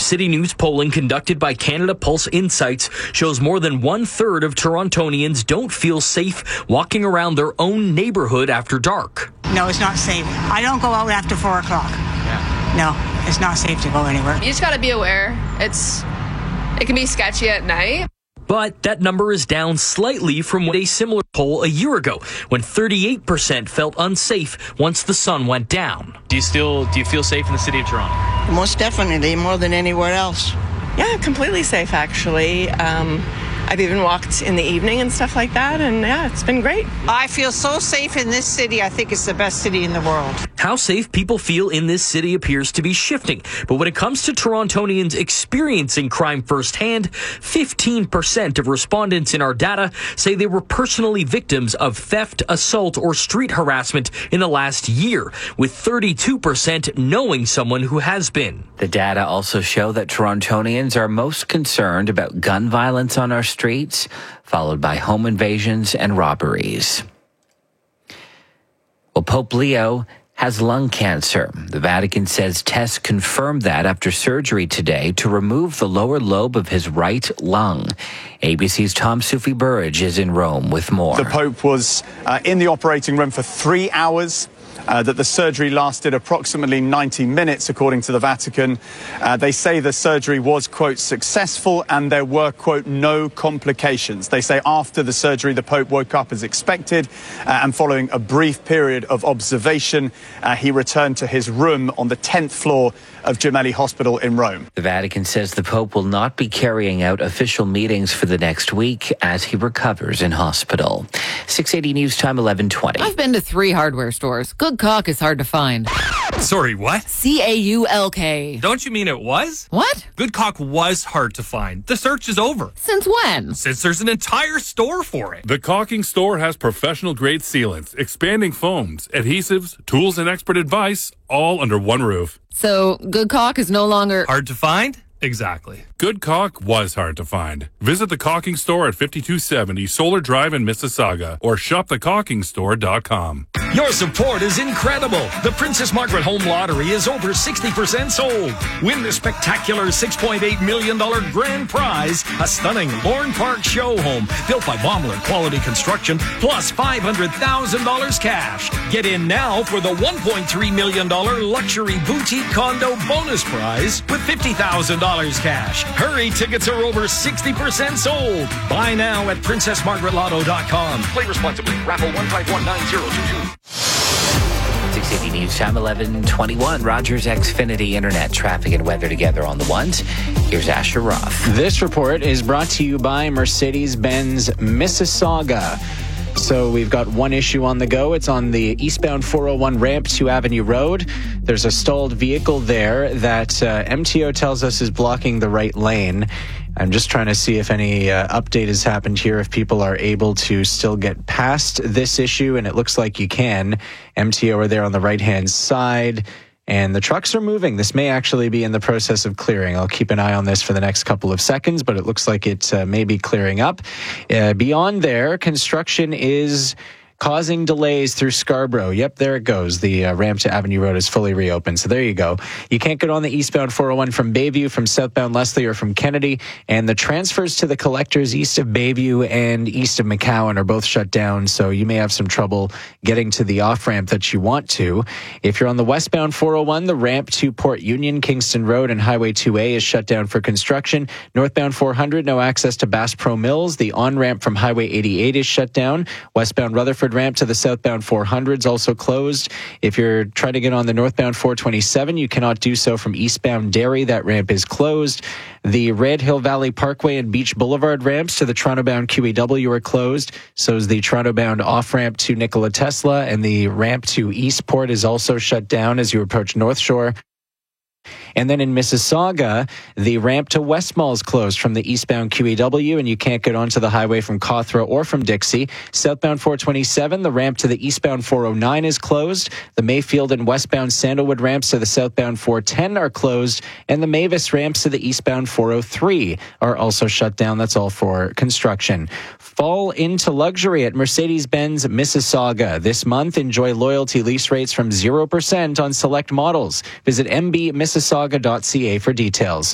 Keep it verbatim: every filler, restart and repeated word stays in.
City News polling conducted by Canada Pulse Insights shows more than one-third of Torontonians don't feel safe walking around their own neighborhood after dark. No, it's not safe. I don't go out after four o'clock. Yeah. No, it's not safe to go anywhere. You just got to be aware. It's It can be sketchy at night. But that number is down slightly from a similar poll a year ago, when thirty-eight percent felt unsafe once the sun went down. Do you still do you feel safe in the city of Toronto? Most definitely, more than anywhere else. Yeah, completely safe, actually. Um, I've even walked in the evening and stuff like that, and yeah, it's been great. I feel so safe in this city. I think it's the best city in the world. How safe people feel in this city appears to be shifting. But when it comes to Torontonians experiencing crime firsthand, fifteen percent of respondents in our data say they were personally victims of theft, assault, or street harassment in the last year, with thirty-two percent knowing someone who has been. The data also show that Torontonians are most concerned about gun violence on our streets, followed by home invasions and robberies. Well, Pope Leo has lung cancer. The Vatican says tests confirmed that after surgery today to remove the lower lobe of his right lung. A B C's Tom Sufi Burridge is in Rome with more. The Pope was uh, in the operating room for three hours. Uh, that the surgery lasted approximately ninety minutes, according to the Vatican. Uh, they say the surgery was, quote, successful and there were, quote, no complications. They say after the surgery, the Pope woke up as expected uh, and following a brief period of observation, uh, he returned to his room on the tenth floor of Gemelli Hospital in Rome. The Vatican says the Pope will not be carrying out official meetings for the next week as he recovers in hospital. six eighty News Time, eleven twenty. I've been to three hardware stores. Good Caulk is hard to find. Sorry, what? C A U L K. Don't you mean it was? What? Good Caulk was hard to find. The search is over. Since when? Since there's an entire store for it. The Caulking Store has professional-grade sealants, expanding foams, adhesives, tools, and expert advice, all under one roof. So, Good Caulk is no longer... hard to find? Exactly. Good Caulk was hard to find. Visit the Caulking Store at fifty-two seventy Solar Drive in Mississauga or shop the caulking store dot com. Your support is incredible. The Princess Margaret Home Lottery is over sixty percent sold. Win the spectacular six point eight million dollars grand prize, a stunning Lorne Park show home built by Baumler Quality Construction, plus five hundred thousand dollars cash. Get in now for the one point three million dollars luxury boutique condo bonus prize with fifty thousand dollars cash. Hurry, tickets are over sixty percent sold. Buy now at princess margaret lotto dot com. Play responsibly. Raffle one five one nine zero two two. six eighty News Time, eleven twenty-one. Rogers Xfinity Internet traffic and weather together on the ones. Here's Asher Roth. This report is brought to you by Mercedes-Benz Mississauga. So we've got one issue on the go. It's on the eastbound four oh one ramp to Avenue Road. There's a stalled vehicle there that uh, M T O tells us is blocking the right lane. I'm just trying to see if any uh, update has happened here, if people are able to still get past this issue, and it looks like you can. M T O are there on the right-hand side, and the trucks are moving. This may actually be in the process of clearing. I'll keep an eye on this for the next couple of seconds, but it looks like it uh, may be clearing up. Uh, beyond there, construction is causing delays through Scarborough. Yep, there it goes. The uh, ramp to Avenue Road is fully reopened. So there you go. You can't get on the eastbound four oh one from Bayview, from southbound Leslie, or from Kennedy. And the transfers to the collectors east of Bayview and east of McCowan are both shut down. So you may have some trouble getting to the off-ramp that you want to. If you're on the westbound four oh one, the ramp to Port Union, Kingston Road, and Highway two A is shut down for construction. Northbound four hundred, no access to Bass Pro Mills. The on-ramp from Highway eighty-eight is shut down. Westbound Rutherford ramp to the southbound four hundred is also closed. If you're trying to get on the northbound four twenty-seven, you cannot do so from eastbound Derry. That ramp is closed. The Red Hill Valley Parkway and Beach Boulevard ramps to the Toronto-bound Q E W are closed. So is the Toronto-bound off-ramp to Nikola Tesla, and the ramp to Eastport is also shut down as you approach North Shore. And then in Mississauga, the ramp to West Mall is closed from the eastbound Q E W, and you can't get onto the highway from Cawthra or from Dixie. Southbound four twenty-seven, the ramp to the eastbound four oh nine is closed. The Mayfield and westbound Sandalwood ramps to the southbound four ten are closed, and the Mavis ramps to the eastbound four oh three are also shut down. That's all for construction. Fall into luxury at Mercedes-Benz Mississauga. This month, enjoy loyalty lease rates from zero percent on select models. Visit m b mississauga dot c a for details.